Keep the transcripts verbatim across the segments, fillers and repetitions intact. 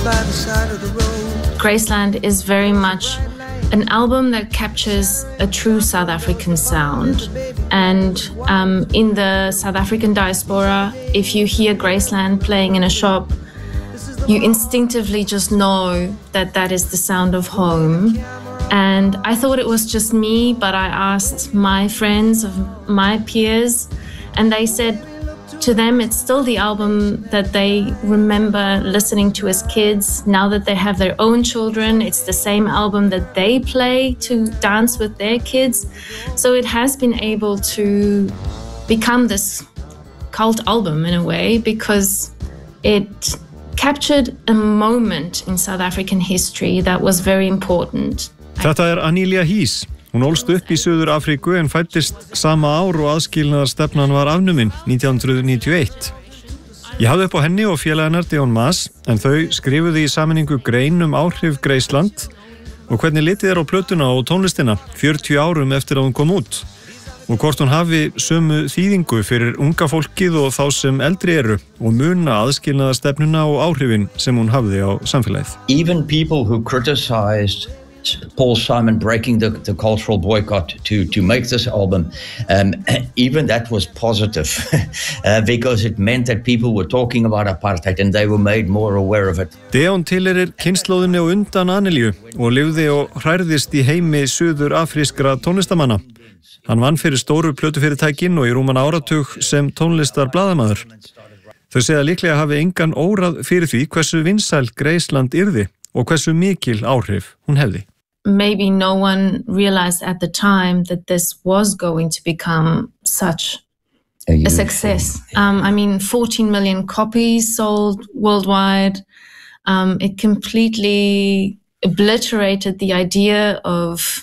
Graceland is very much an album that captures a true South African sound. And um, in the South African diaspora, if you hear Graceland playing in a shop, you instinctively just know that that is the sound of home. And I thought it was just me, but I asked my friends, of my peers, and they said to them it's still the album that they remember listening to as kids. Now that they have their own children, it's the same album that they play to dance with their kids. So it has been able to become this cult album in a way because it captured a moment in South African history that was very important. Þetta er Anelia Hees. Hún ólst upp í Suður Afríku en fæddist sama ár og aðskilnaðarstefnan var afnumin nítján hundruð níutíu og eitt. Ég hafði upp á henni og félaginnar Deon Maas en þau skrifuðu í sameiningu grein um áhrif Graceland og hvernig litið er á plötuna og tónlistina fjörutíu árum eftir að hún kom út og hvort hún hafi sömu þýðingu fyrir unga fólkið og þá sem eldri eru og muna aðskilnaðarstefnuna og áhrifin sem hún hafði á samfélagið. Even people who criticized Paul Simon breaking the, the cultural boycott to, to make this album, um, even that was positive uh, because it meant that people were talking about apartheid and they were made more aware of it. Deon tilheyrir kynslóðinni og undan Anelíu og lifði og hrærðist í heimi suður afrískra tónlistamanna. Hann vann fyrir stóru plötufyrirtækin og í rúman áratug sem tónlistarblaðamaður. Þau segja líklega hafi engan órað fyrir því hversu vinsæl Graceland yrði og hversu mikil áhrif hún hefði. Maybe no one realized at the time that this was going to become such a, a success. Um, I mean, fourteen million copies sold worldwide. Um, it completely obliterated the idea of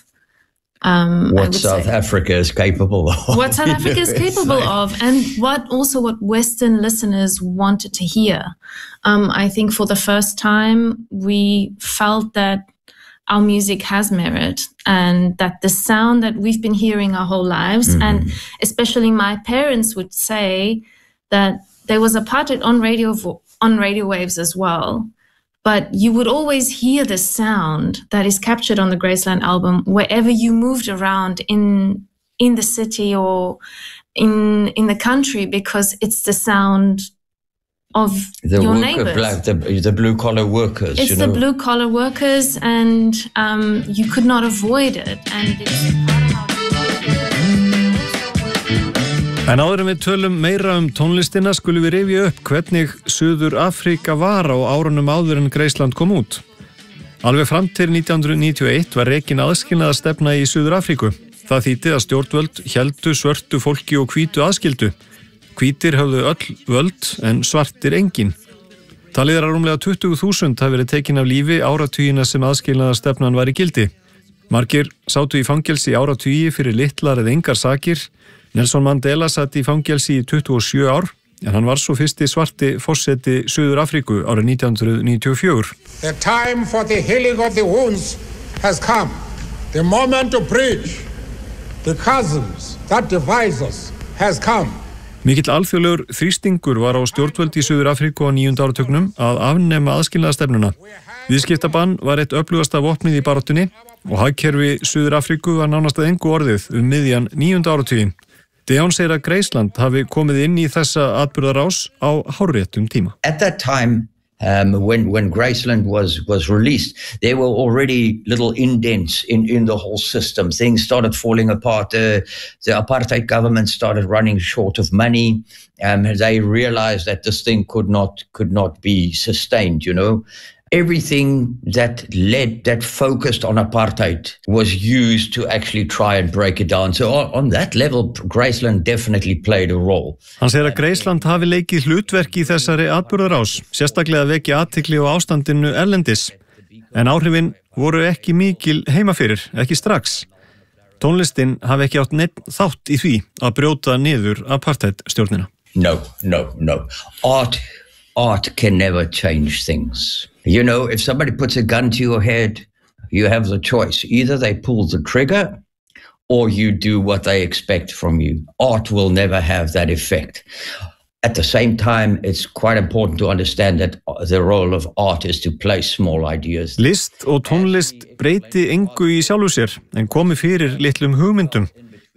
um, what South say, Africa is capable of. What South Africa is capable of, and what also what Western listeners wanted to hear. Um, I think for the first time we felt that our music has merit and that the sound that we've been hearing our whole lives, mm-hmm. and especially my parents would say that there was apartheid on radio on radio waves as well, but you would always hear the sound that is captured on the Graceland album wherever you moved around in in the city or in in the country, because it's the sound of the your worker, neighbors. Black, the, the blue-collar workers. It's you the know? blue-collar workers, and um, you could not avoid it. And it's En áður en við tölum meira um tónlistina skulum við rifja upp hvernig Suður Afríka var á árunum áður en Graceland kom út. Alveg fram til nítján hundruð níutíu og eitt var rekin aðskilnaðarstefna í Suður Afríku. Það þýddi að stjórnvöld héldu svörtu fólki og hvítu aðskildu. Hvítir höfðu öll völd en svartir engin. Talið er að rúmlega tuttugu þúsund hafi verið tekin af lífi áratugina sem aðskilnaðarstefnan var í gildi. Margir sátu í fangelsi í áratugi fyrir litlar eða engar sakir. Nelson Mandela satt í fangelsi í tuttugu og sjö ár, en hann var svo fyrsti svarti forseti Suður Afríku árið nítján hundruð níutíu og fjögur. The time for the healing of the wounds has come. The moment to bridge the chasms that divides us has come. Mikill alþjóðlegur þrýstingur var á stjórnvöld í Suður Afríku á níunda áratugnum að afnema aðskilnaðarstefnuna. Viðskiptabann var eitt öflugasta vopnið í baráttunni og hagkerfi Suður Afríku var nánast að engu orðið um miðjan níunda áratuginn. Deon segir að Graceland hafi komið inn í þessa atburðarás á hárréttum tíma. At that time, um, when when Graceland was was released, there were already little indents in in the whole system. Things started falling apart. Uh, the apartheid government started running short of money. Um, they realized that this thing could not could not be sustained. You know, everything that led that focused on apartheid was used to actually try and break it down. So on, on that level, Graceland definitely played a role. Hann segir að Graceland hafi leikið hlutverk í þessari atburðarás, sérstaklega vekja athygli á ástandinu erlendis. En áhrifin voru ekki mikil heima fyrir, ekki strax. Tónlistin hafi ekki átt neitt þátt í því að brjóta niður apartheidstjórnina. No, no, no. Art, art can never change things. You know, if somebody puts a gun to your head, you have the choice. Either they pull the trigger or you do what they expect from you. Art will never have that effect. at the same time, it's quite important to understand that the role of art is to place small ideas. List og tónlist breyti engu í sjálfu sér, en komi fyrir litlum hugmyndum.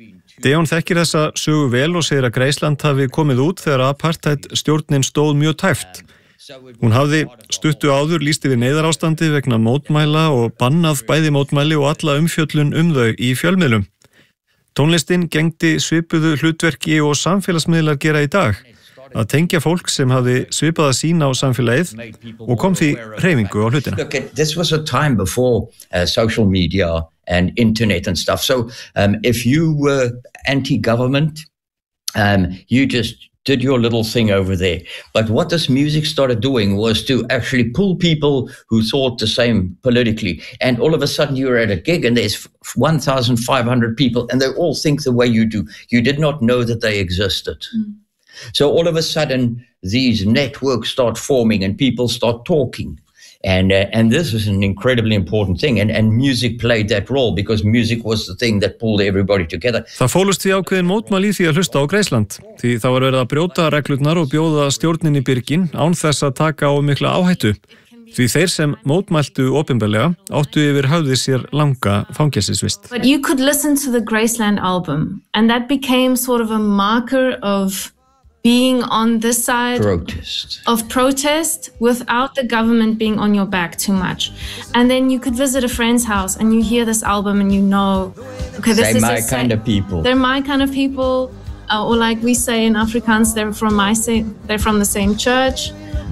Deon þekkir þessa sögu vel og segir að Graceland hafi komið út þegar apartheid stjórnin stóð mjög tæft. Hún hafði stuttu áður lýst yfir neyðarástandi vegna mótmæla og bannað bæði mótmæli og alla umfjöllun um þau í fjölmiðlum. Tónlistin gegndi svipuðu hlutverki og samfélagsmiðlar gera í dag, að tengja fólk sem hafði svipaða sín á samfélagið og kom því hreyfingu á hlutina. Look, this was a time before uh, social media and internet and stuff. So um, if you were anti-government, um, you just did your little thing over there. But what this music started doing was to actually pull people who thought the same politically. And all of a sudden you're at a gig and there's one thousand five hundred people and they all think the way you do. You did not know that they existed. Mm. So all of a sudden these networks start forming and people start talking. And uh, and this is an incredibly important thing, and and music played that role because music was the thing that pulled everybody together. Það fólust því ákveðin mótmæli í því að hlusta á Graceland, því það var verið að brjóta reglurnar og bjóða stjórnin í byrgin án þess að taka á mikla áhættu. Því þeir sem mótmæltu opinberlega áttu yfir höfði sér langa fangelsisvist. But you could listen to the Graceland album, and that became sort of a marker of being on this side protest. of protest without the government being on your back too much. And then you could visit a friend's house and you hear this album and you know, okay, this they're is my a kind of people. They're my kind of people, uh, or like we say in Afrikaans, they're from my same, they're from the same church.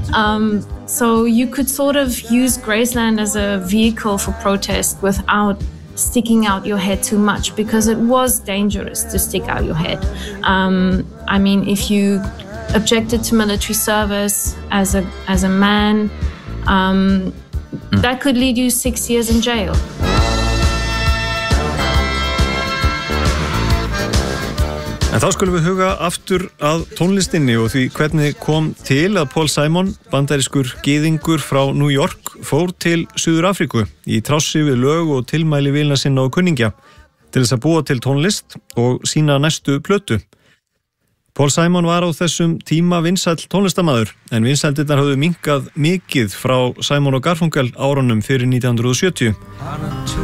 Um, so you could sort of use Graceland as a vehicle for protest without sticking out your head too much, because it was dangerous to stick out your head. Um, I mean, if you objected to military service as a as a man, um, mm. that could lead you six years in jail. En þá skulum við huga aftur að tónlistinni og því hvernig kom til að Paul Simon, bandarískur gyðingur frá New York, fór til Suður Afríku í trássi við lög og tilmæli vilna sinna og kunningja til þess að búa til tónlist og sína næstu plötu. Paul Simon var á þessum tíma vinsæll tónlistamaður, en vinsældirnar höfðu minnkað mikið frá Simon og Garfunkel árunum fyrir nítján hundruð og sjötíu.